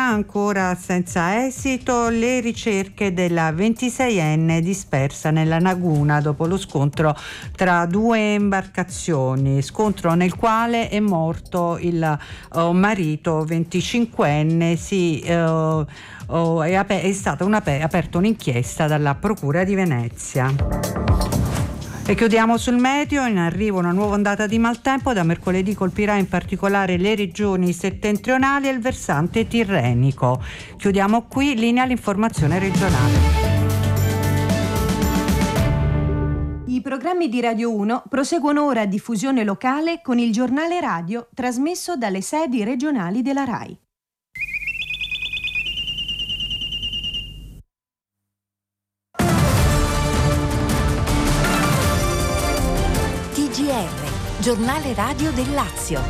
ancora senza esito le ricerche della 26enne dispersa nella laguna dopo lo scontro tra due imbarcazioni, scontro nel quale è morto il marito 25enne. È stata aperta un'inchiesta dalla Procura di Venezia. E chiudiamo sul meteo. In arrivo una nuova ondata di maltempo. Da mercoledì colpirà in particolare le regioni settentrionali e il versante tirrenico. Chiudiamo qui, linea all'informazione regionale. I programmi di Radio 1 proseguono ora a diffusione locale con il giornale radio trasmesso dalle sedi regionali della RAI. TGR, giornale radio del Lazio.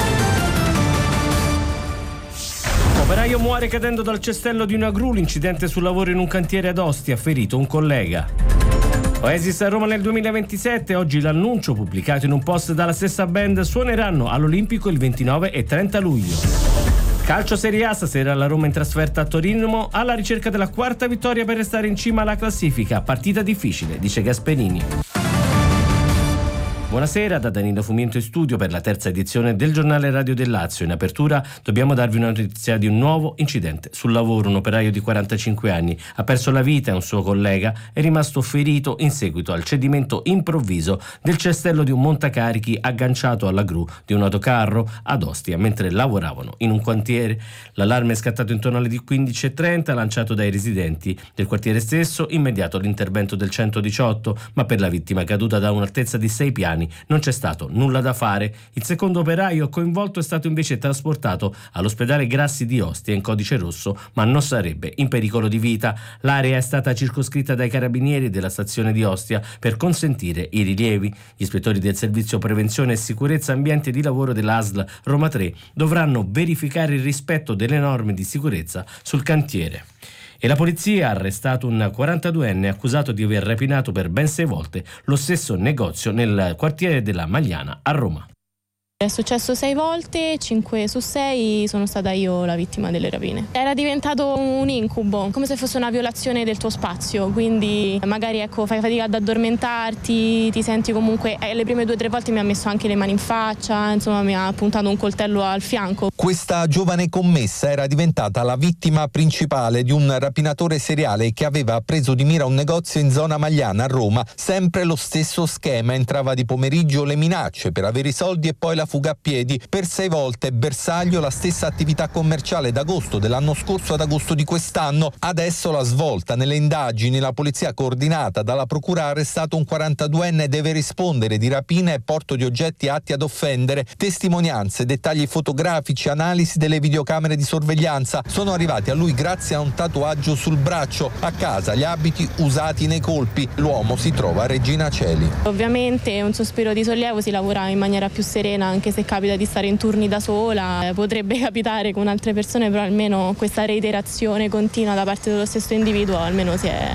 Operaio muore cadendo dal cestello di una gru, l'incidente sul lavoro in un cantiere ad Ostia, ferito un collega. Oasis a Roma nel 2027, oggi l'annuncio pubblicato in un post dalla stessa band, suoneranno all'Olimpico il 29 e 30 luglio. Calcio Serie A, stasera la Roma in trasferta a Torino alla ricerca della quarta vittoria per restare in cima alla classifica, partita difficile, dice Gasperini. Buonasera da Danilo Fumiento in studio per la terza edizione del giornale radio del Lazio. In apertura dobbiamo darvi una notizia di un nuovo incidente sul lavoro. Un operaio di 45 anni ha perso la vita e un suo collega è rimasto ferito in seguito al cedimento improvviso del cestello di un montacarichi agganciato alla gru di un autocarro ad Ostia mentre lavoravano in un cantiere. L'allarme è scattato intorno alle 15:30, lanciato dai residenti del quartiere stesso. Immediato l'intervento del 118, ma per la vittima caduta da un'altezza di 6 piani non c'è stato nulla da fare. Il secondo operaio coinvolto è stato invece trasportato all'ospedale Grassi di Ostia in codice rosso, ma non sarebbe in pericolo di vita. L'area è stata circoscritta dai carabinieri della stazione di Ostia per consentire i rilievi. Gli ispettori del servizio prevenzione e sicurezza ambiente di lavoro dell'ASL Roma 3 dovranno verificare il rispetto delle norme di sicurezza sul cantiere. E la polizia ha arrestato un 42enne accusato di aver rapinato per ben 6 volte lo stesso negozio nel quartiere della Magliana a Roma. È successo 6 volte, 5 su 6 sono stata io la vittima delle rapine. Era diventato un incubo, come se fosse una violazione del tuo spazio, quindi magari fai fatica ad addormentarti, ti senti comunque, le prime 2 o 3 volte mi ha messo anche le mani in faccia, insomma mi ha puntato un coltello al fianco. Questa giovane commessa era diventata la vittima principale di un rapinatore seriale che aveva preso di mira un negozio in zona Magliana a Roma. Sempre lo stesso schema, entrava di pomeriggio, le minacce per avere i soldi e poi la fuga a piedi. Per 6 volte bersaglio, la stessa attività commerciale d'agosto dell'anno scorso ad agosto di quest'anno. Adesso la svolta nelle indagini, la polizia coordinata dalla procura ha arrestato un 42enne e deve rispondere di rapina e porto di oggetti atti ad offendere. Testimonianze, dettagli fotografici, analisi delle videocamere di sorveglianza sono arrivati a lui grazie a un tatuaggio sul braccio. A casa gli abiti usati nei colpi. L'uomo si trova a Regina Coeli. Ovviamente un sospiro di sollievo, si lavora in maniera più serena anche se capita di stare in turni da sola, potrebbe capitare con altre persone, però almeno questa reiterazione continua da parte dello stesso individuo almeno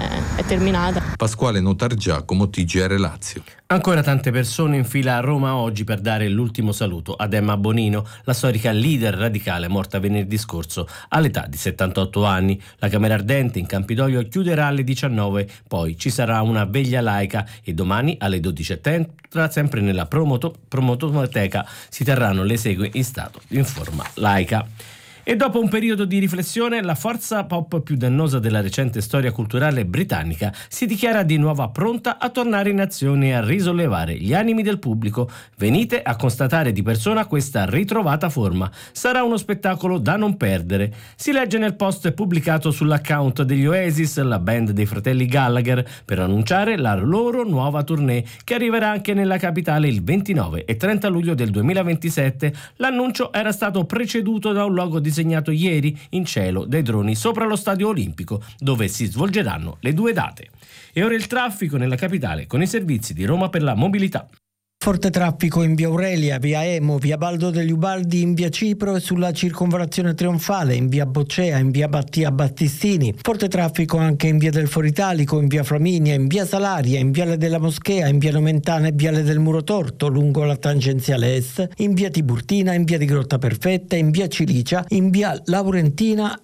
è terminata. Pasquale Notargiacomo, TGR Lazio. Ancora tante persone in fila a Roma oggi per dare l'ultimo saluto ad Emma Bonino, la storica leader radicale morta venerdì scorso all'età di 78 anni. La Camera Ardente in Campidoglio chiuderà alle 19, poi ci sarà una veglia laica e domani alle 12:30 sempre nella promototeca si terranno le esequie in stato in forma laica. E dopo un periodo di riflessione, la forza pop più dannosa della recente storia culturale britannica si dichiara di nuovo pronta a tornare in azione e a risollevare gli animi del pubblico. Venite a constatare di persona questa ritrovata forma. Sarà uno spettacolo da non perdere. Si legge nel post pubblicato sull'account degli Oasis, la band dei fratelli Gallagher, per annunciare la loro nuova tournée che arriverà anche nella capitale il 29 e 30 luglio del 2027. L'annuncio era stato preceduto da un logo disegnato ieri in cielo dai droni sopra lo stadio olimpico, dove si svolgeranno le 2 date. E ora il traffico nella capitale con i servizi di Roma per la mobilità. Forte traffico in via Aurelia, via Emo, via Baldo degli Ubaldi, in via Cipro e sulla circonvallazione trionfale, in via Boccea, in via Battia Battistini. Forte traffico anche in via del Foro Italico, in via Flaminia, in via Salaria, in viale della Moschea, in via Nomentana e viale del Muro Torto, lungo la tangenziale est, in via Tiburtina, in via di Grotta Perfetta, in via Cilicia, in via Laurentina